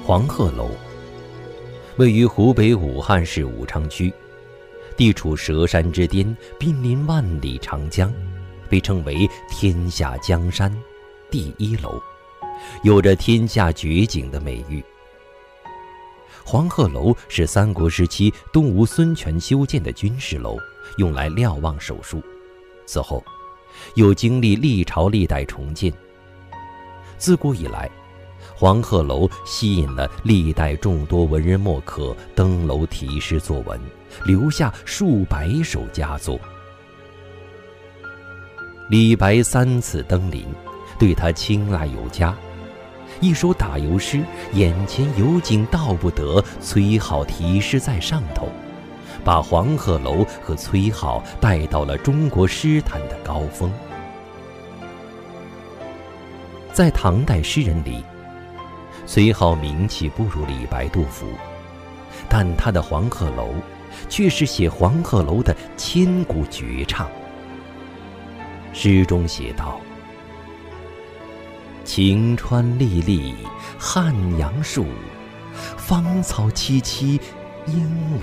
黄鹤楼位于湖北武汉市武昌区，地处蛇山之巅，濒临万里长江，被称为天下江山第一楼，有着天下绝景的美誉。黄鹤楼是三国时期东吴孙权修建的军事楼，用来瞭望手术，此后又经历历朝历代重建。自古以来，黄鹤楼吸引了历代众多文人墨客登楼题诗作文，留下数百首佳作。李白3次登临，对他青睐有加。一首打油诗，眼前有景道不得，崔颢题诗在上头，把黄鹤楼和崔颢带到了中国诗坛的高峰。在唐代诗人里，崔颢名气不如李白、杜甫，但他的黄鹤楼却是写黄鹤楼的千古绝唱。诗中写道：晴川历历汉阳树，芳草萋萋鹦